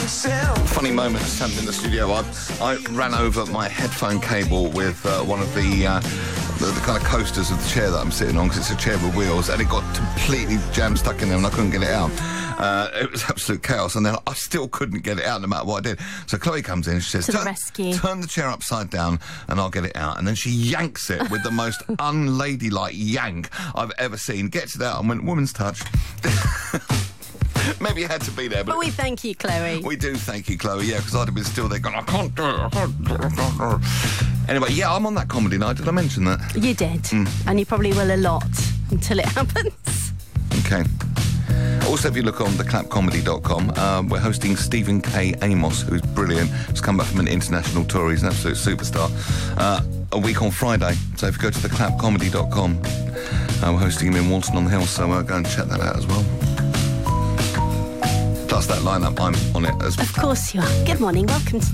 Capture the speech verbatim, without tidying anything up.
Funny moment that's happened in the studio. I, I ran over my headphone cable with uh, one of the, uh, the the kind of coasters of the chair that I'm sitting on, because it's a chair with wheels, and it got completely jam stuck in there and I couldn't get it out. Uh, it was absolute chaos, and then I still couldn't get it out no matter what I did. So Chloe comes in and she says, to the turn, rescue. turn the chair upside down and I'll get it out. And then she yanks it with the most unladylike yank I've ever seen. Gets it out and went, woman's touch. Maybe you had to be there, but... But we thank you, Chloe. We do thank you, Chloe, yeah, because I'd have been still there going, I can't do it, I can't do it, I can't do it. Anyway, yeah, I'm on that comedy night. Did I mention that? You did. Mm. And you probably will a lot until it happens. Okay. Also, if you look on the clap comedy dot com, uh, we're hosting Stephen K. Amos, who's brilliant. He's come back from an international tour. He's an absolute superstar. Uh, a week on Friday. So if you go to the clap comedy dot com, uh, we're hosting him in Walton on Hill, so uh, go and check that out as well. Plus that lineup, I'm on it as well. Of course you are. Good morning. Welcome to